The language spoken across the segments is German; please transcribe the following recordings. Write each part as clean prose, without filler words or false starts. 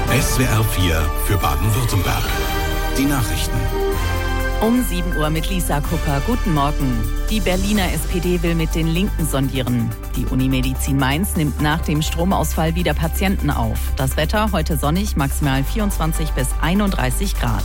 SWR 4 für Baden-Württemberg. Die Nachrichten. Um 7 Uhr mit Lisa Kupper. Guten Morgen. Die Berliner SPD will mit den Linken sondieren. Die Unimedizin Mainz nimmt nach dem Stromausfall wieder Patienten auf. Das Wetter heute sonnig, maximal 24 bis 31 Grad.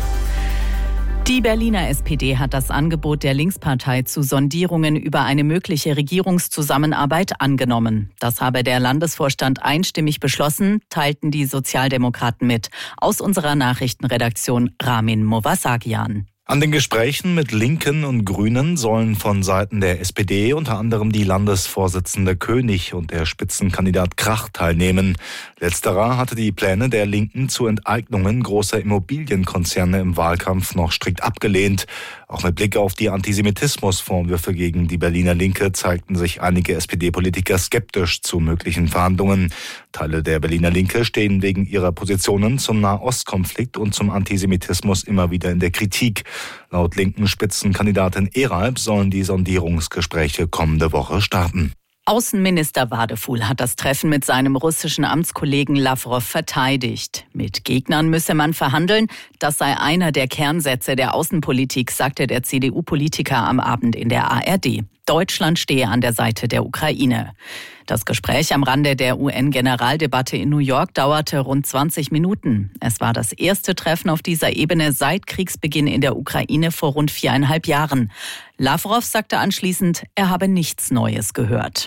Die Berliner SPD hat das Angebot der Linkspartei zu Sondierungen über eine mögliche Regierungszusammenarbeit angenommen. Das habe der Landesvorstand einstimmig beschlossen, teilten die Sozialdemokraten mit. Aus unserer Nachrichtenredaktion Ramin Movasagian. An den Gesprächen mit Linken und Grünen sollen von Seiten der SPD unter anderem die Landesvorsitzende König und der Spitzenkandidat Krach teilnehmen. Letzterer hatte die Pläne der Linken zu Enteignungen großer Immobilienkonzerne im Wahlkampf noch strikt abgelehnt. Auch mit Blick auf die Antisemitismusvorwürfe gegen die Berliner Linke zeigten sich einige SPD-Politiker skeptisch zu möglichen Verhandlungen. Teile der Berliner Linke stehen wegen ihrer Positionen zum Nahostkonflikt und zum Antisemitismus immer wieder in der Kritik. Laut linken Spitzenkandidatin Eralb sollen die Sondierungsgespräche kommende Woche starten. Außenminister Wadefuhl hat das Treffen mit seinem russischen Amtskollegen Lawrow verteidigt. Mit Gegnern müsse man verhandeln. Das sei einer der Kernsätze der Außenpolitik, sagte der CDU-Politiker am Abend in der ARD. Deutschland stehe an der Seite der Ukraine. Das Gespräch am Rande der UN-Generaldebatte in New York dauerte rund 20 Minuten. Es war das erste Treffen auf dieser Ebene seit Kriegsbeginn in der Ukraine vor rund 4,5 Jahren. Lawrow sagte anschließend, er habe nichts Neues gehört.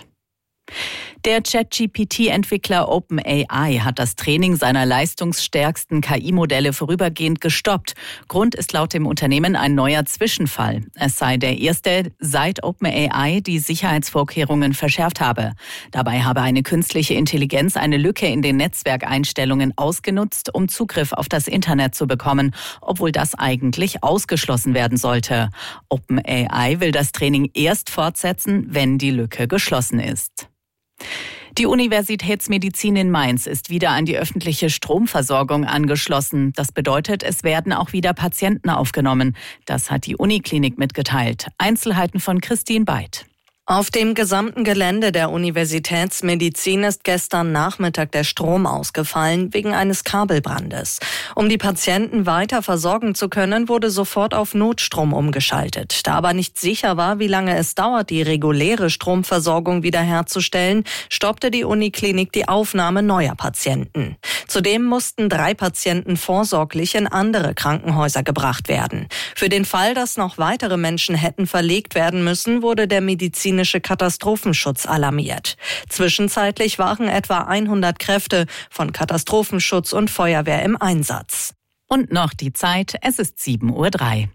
Der ChatGPT-Entwickler OpenAI hat das Training seiner leistungsstärksten KI-Modelle vorübergehend gestoppt. Grund ist laut dem Unternehmen ein neuer Zwischenfall. Es sei der erste, seit OpenAI die Sicherheitsvorkehrungen verschärft habe. Dabei habe eine künstliche Intelligenz eine Lücke in den Netzwerkeinstellungen ausgenutzt, um Zugriff auf das Internet zu bekommen, obwohl das eigentlich ausgeschlossen werden sollte. OpenAI will das Training erst fortsetzen, wenn die Lücke geschlossen ist. Die Universitätsmedizin in Mainz ist wieder an die öffentliche Stromversorgung angeschlossen. Das bedeutet, es werden auch wieder Patienten aufgenommen. Das hat die Uniklinik mitgeteilt. Einzelheiten von Christine Beid. Auf dem gesamten Gelände der Universitätsmedizin ist gestern Nachmittag der Strom ausgefallen wegen eines Kabelbrandes. Um die Patienten weiter versorgen zu können, wurde sofort auf Notstrom umgeschaltet. Da aber nicht sicher war, wie lange es dauert, die reguläre Stromversorgung wiederherzustellen, stoppte die Uniklinik die Aufnahme neuer Patienten. Zudem mussten 3 Patienten vorsorglich in andere Krankenhäuser gebracht werden. Für den Fall, dass noch weitere Menschen hätten verlegt werden müssen, wurde der medizinische Katastrophenschutz alarmiert. Zwischenzeitlich waren etwa 100 Kräfte von Katastrophenschutz und Feuerwehr im Einsatz. Und noch die Zeit, es ist 7:03 Uhr.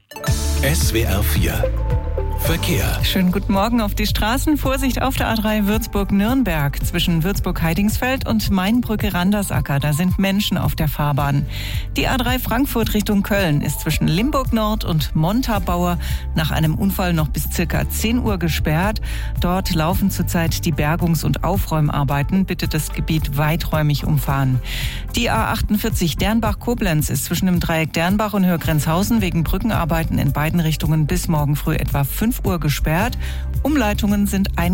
SWR 4 Verkehr. Schönen guten Morgen auf die Straßen. Vorsicht auf der A3 Würzburg-Nürnberg zwischen Würzburg-Heidingsfeld und Mainbrücke-Randersacker. Da sind Menschen auf der Fahrbahn. Die A3 Frankfurt Richtung Köln ist zwischen Limburg Nord und Montabaur nach einem Unfall noch bis circa 10 Uhr gesperrt. Dort laufen zurzeit die Bergungs- und Aufräumarbeiten. Bitte das Gebiet weiträumig umfahren. Die A48 Dernbach-Koblenz ist zwischen dem Dreieck Dernbach und Hörgrenzhausen wegen Brückenarbeiten in beiden Richtungen bis morgen früh etwa 5 Uhr gesperrt. Umleitungen sind